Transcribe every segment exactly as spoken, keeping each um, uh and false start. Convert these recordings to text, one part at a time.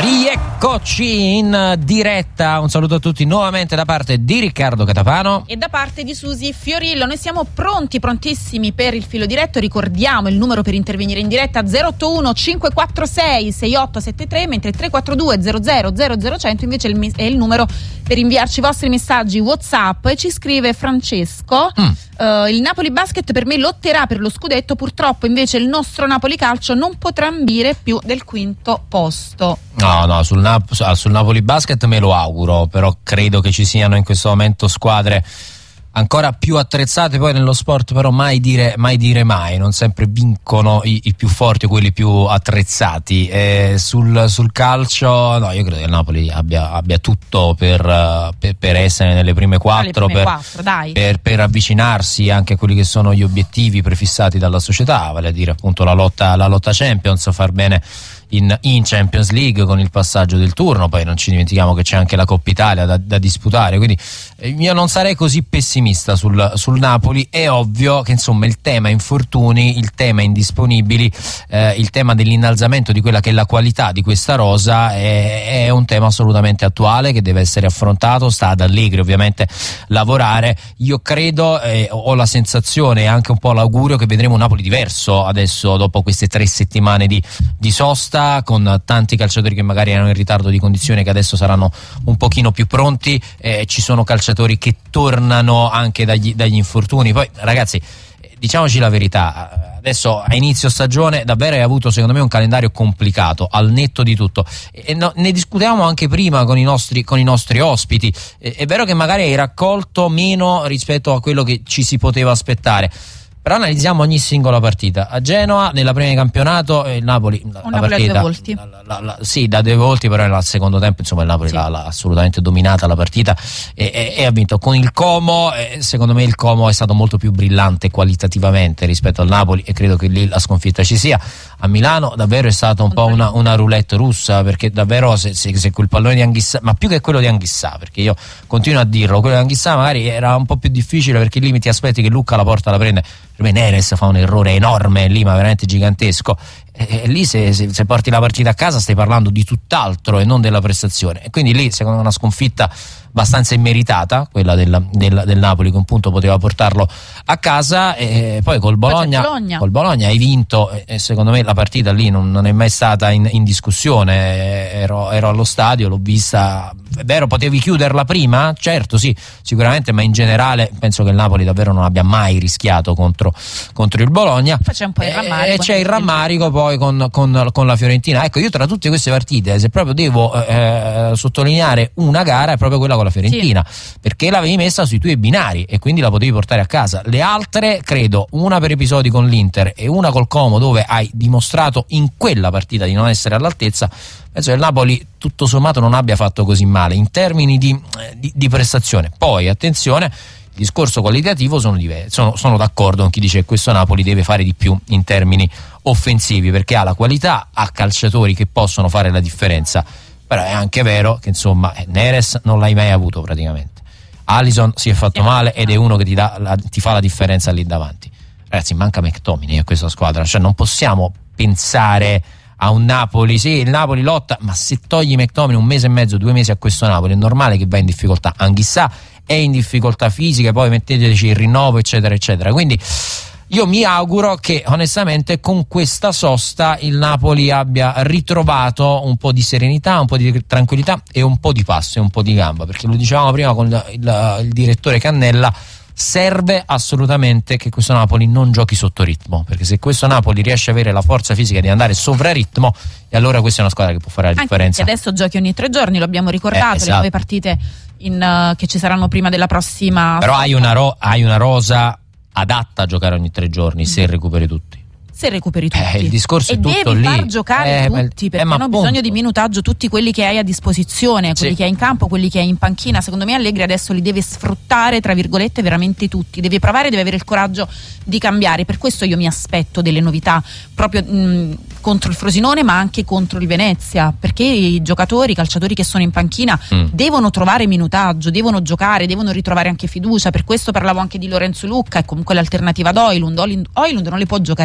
Rieccoci in diretta, un saluto a tutti nuovamente da parte di Riccardo Catapano e da parte di Susi Fiorillo. Noi siamo pronti, prontissimi per il filo diretto. Ricordiamo il numero per intervenire in diretta: zero otto uno cinque quattro sei sei otto sette tre, mentre tre quattro due zero zero zero zero cento invece è il, è il numero per inviarci i vostri messaggi WhatsApp. E ci scrive Francesco: mm. uh, il Napoli Basket per me lotterà per lo scudetto, purtroppo invece il nostro Napoli Calcio non potrà ambire più del quinto posto. No, no, sul, Nap- sul Napoli Basket me lo auguro, però credo che ci siano in questo momento squadre ancora più attrezzate. Poi nello sport però mai dire mai, dire mai. Non sempre vincono i, i più forti o quelli più attrezzati. E sul, sul calcio, no, io credo che il Napoli abbia, abbia tutto per, per, per essere nelle prime quattro, prime per, quattro dai. Per, per avvicinarsi anche a quelli che sono gli obiettivi prefissati dalla società, vale a dire appunto la lotta, la lotta Champions, far bene In, in Champions League con il passaggio del turno. Poi non ci dimentichiamo che c'è anche la Coppa Italia da, da disputare, quindi eh, io non sarei così pessimista sul, sul Napoli. È ovvio che insomma il tema infortuni, il tema indisponibili, eh, il tema dell'innalzamento di quella che è la qualità di questa rosa è, è un tema assolutamente attuale che deve essere affrontato. Sta ad Allegri ovviamente lavorare. Io credo, eh, ho la sensazione e anche un po' l'augurio che vedremo un Napoli diverso adesso dopo queste tre settimane di, di sosta, con tanti calciatori che magari erano in ritardo di condizione, che adesso saranno un pochino più pronti. Eh, ci sono calciatori che tornano anche dagli, dagli infortuni. Poi ragazzi, diciamoci la verità, adesso a inizio stagione davvero hai avuto secondo me un calendario complicato al netto di tutto, e no, ne discutevamo anche prima con i nostri, con i nostri ospiti. Eh, è vero che magari hai raccolto meno rispetto a quello che ci si poteva aspettare, però analizziamo ogni singola partita. A Genoa nella prima di campionato il Napoli la, un la Napoli partita a due volti. La, la, la, sì, da due volti, però al secondo tempo insomma il Napoli sì. l'ha, l'ha assolutamente dominata la partita e, e, e ha vinto. Con il Como, eh, secondo me il Como è stato molto più brillante qualitativamente rispetto al Napoli, e credo che lì la sconfitta ci sia. A Milano davvero è stata un po' una, una roulette russa, perché davvero se, se, se quel pallone di Anghissà, ma più che quello di Anghissà, perché io continuo a dirlo, quello di Anghissà magari era un po' più difficile, perché lì mi ti aspetti che Lucca la porta, la prende. Per me Neres fa un errore enorme lì, ma veramente gigantesco, e, e lì se, se, se porti la partita a casa stai parlando di tutt'altro e non della prestazione, e quindi lì secondo me una sconfitta abbastanza immeritata quella del, del, del Napoli, che un punto poteva portarlo a casa. E poi col Bologna, Bologna. col Bologna hai vinto, e secondo me la partita lì non, non è mai stata in, in discussione. Ero, ero allo stadio, l'ho vista. È vero, potevi chiuderla prima, certo sì, sicuramente, ma in generale penso che il Napoli davvero non abbia mai rischiato contro, contro il Bologna. Poi c'è un po' il rammarico, e c'è il rammarico poi con, con, con la Fiorentina. Ecco, io tra tutte queste partite, se proprio devo eh, sottolineare una gara, è proprio quella con la Fiorentina, sì, perché l'avevi messa sui tuoi binari e quindi la potevi portare a casa. Le altre, credo, una per episodi con l'Inter e una col Como, dove hai dimostrato in quella partita di non essere all'altezza. Penso che il Napoli tutto sommato non abbia fatto così male in termini di, di, di prestazione. Poi attenzione, il discorso qualitativo sono, diversi, sono, sono d'accordo con chi dice che questo Napoli deve fare di più in termini offensivi, perché ha la qualità, ha calciatori che possono fare la differenza. Però è anche vero che insomma Neres non l'hai mai avuto praticamente. Alisson si è fatto male ed è uno che ti, dà la, ti fa la differenza lì davanti. Ragazzi, manca McTominay a questa squadra, cioè non possiamo pensare a un Napoli, sì, il Napoli lotta, ma se togli McTominay un mese e mezzo, due mesi a questo Napoli, è normale che va in difficoltà. Anghissà è in difficoltà fisiche, poi metteteci il rinnovo eccetera eccetera. Quindi io mi auguro che onestamente con questa sosta il Napoli abbia ritrovato un po' di serenità, un po' di tranquillità e un po' di passo e un po' di gamba, perché lo dicevamo prima con il, il, il direttore Cannella, serve assolutamente che questo Napoli non giochi sotto ritmo, perché se questo Napoli riesce a avere la forza fisica di andare sopra ritmo, e allora questa è una squadra che può fare la anche differenza. Adesso giochi ogni tre giorni, lo abbiamo ricordato, eh, esatto. Le nuove partite in, uh, che ci saranno prima della prossima. Però hai una, ro- hai una rosa adatta a giocare ogni tre giorni, mm. se recuperi tutti. Se recuperi tutti, eh, il discorso e è tutto devi lì. far giocare eh, tutti, perché eh, hanno appunto. bisogno di minutaggio tutti quelli che hai a disposizione, quelli sì. che hai in campo, quelli che hai in panchina. Secondo me Allegri adesso li deve sfruttare, tra virgolette, veramente tutti, deve provare, deve avere il coraggio di cambiare. Per questo io mi aspetto delle novità proprio mh, contro il Frosinone, ma anche contro il Venezia, perché i giocatori, i calciatori che sono in panchina mm. devono trovare minutaggio, devono giocare, devono ritrovare anche fiducia. Per questo parlavo anche di Lorenzo Lucca, e comunque l'alternativa ad Højlund. Højlund non le può giocare tutte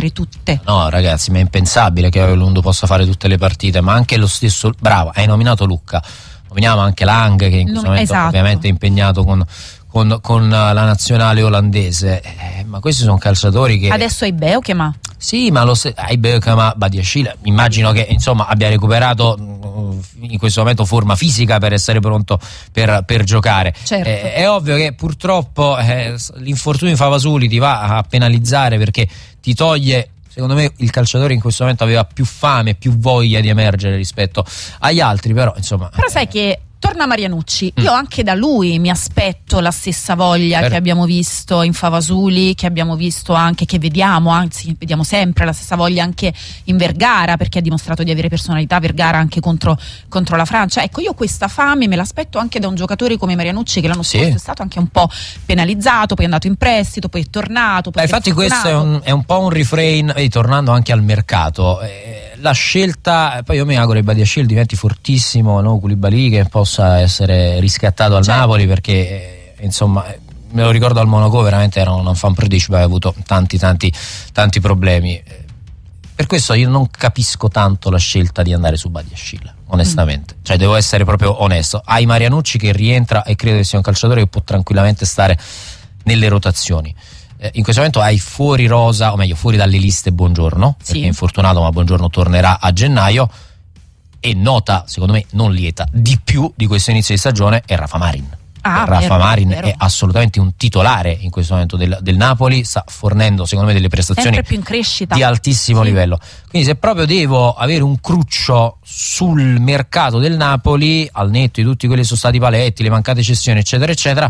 forte. No ragazzi, ma è impensabile che Højlund possa fare tutte le partite, ma anche lo stesso, bravo, hai nominato Lucca, nominiamo anche Lang che in questo momento esatto. ovviamente è impegnato con, con, con la nazionale olandese, eh, ma questi sono calciatori che adesso hai Beukema. Sì, ma lo se- hai Beukema, Badiashile, immagino che insomma abbia recuperato in questo momento forma fisica per essere pronto per, per giocare. Certo. Eh, è ovvio che purtroppo eh, l'infortunio di Favasuli ti va a penalizzare, perché ti toglie, secondo me il calciatore in questo momento aveva più fame, più voglia di emergere rispetto agli altri, però insomma. Però sai che torna Marianucci, io anche da lui mi aspetto la stessa voglia certo. che abbiamo visto in Favasuli, che abbiamo visto anche, che vediamo, anzi vediamo sempre la stessa voglia anche in Vergara, perché ha dimostrato di avere personalità Vergara anche contro, contro la Francia. Ecco, io questa fame me l'aspetto anche da un giocatore come Marianucci, che l'anno sì. scorso è stato anche un po' penalizzato, poi è andato in prestito, poi è tornato. Poi Beh, è infatti fortunato. questo è un, è un po' un refrain, eh, tornando anche al mercato, eh, la scelta, poi io mi auguro che Badiashile diventi fortissimo, no? Koulibaly che possa essere riscattato al certo. Napoli, perché eh, insomma me lo ricordo al Monaco veramente era un fan prodigio, aveva avuto tanti tanti tanti problemi, per questo io non capisco tanto la scelta di andare su Badiashile onestamente, mm. cioè devo essere proprio onesto. Hai Marianucci che rientra e credo che sia un calciatore che può tranquillamente stare nelle rotazioni. In questo momento hai fuori rosa, o meglio fuori dalle liste Buongiorno, sì. perché è infortunato, ma Buongiorno tornerà a gennaio, e nota, secondo me non lieta di più di questo inizio di stagione è Rafa Marin. Ah, Rafa vero, Marin vero. è assolutamente un titolare in questo momento del, del Napoli, sta fornendo secondo me delle prestazioni più in crescita. di altissimo sì. livello. Quindi se proprio devo avere un cruccio sul mercato del Napoli, al netto di tutti quelli che sono stati paletti, le mancate cessioni eccetera eccetera,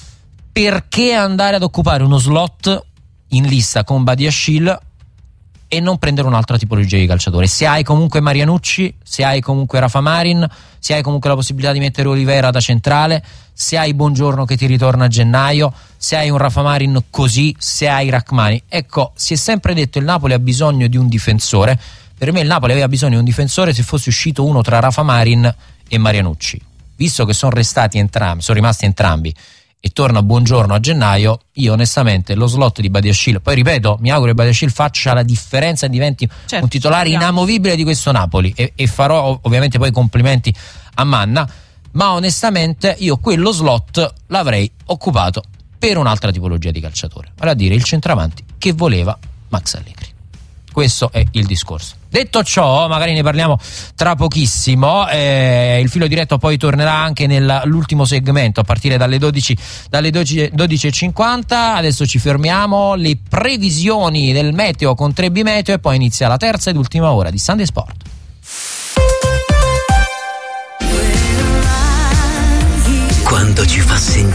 perché andare ad occupare uno slot in lista con Badiashile e non prendere un'altra tipologia di calciatore? Se hai comunque Marianucci, se hai comunque Rafa Marin, se hai comunque la possibilità di mettere Olivera da centrale, se hai Buongiorno che ti ritorna a gennaio, se hai un Rafa Marin così, se hai Rachmani. Ecco, si è sempre detto il Napoli ha bisogno di un difensore. Per me il Napoli aveva bisogno di un difensore se fosse uscito uno tra Rafa Marin e Marianucci. Visto che sono restati entrambi, sono rimasti entrambi e torna Buongiorno a gennaio, io onestamente lo slot di Badiashile, poi ripeto, mi auguro che Badiashile faccia la differenza e diventi certo, un titolare speriamo. inamovibile di questo Napoli, e, e farò ovviamente poi complimenti a Manna, ma onestamente io quello slot l'avrei occupato per un'altra tipologia di calciatore, vale a dire il centravanti che voleva Max Allegri. Questo è il discorso. Detto ciò, magari ne parliamo tra pochissimo, eh, il filo diretto poi tornerà anche nell'ultimo segmento a partire dalle dodici, dalle dodici e cinquanta. Adesso ci fermiamo, le previsioni del meteo con Trebbi Meteo, e poi inizia la terza ed ultima ora di Sunday Sport. Quando ci fa sentire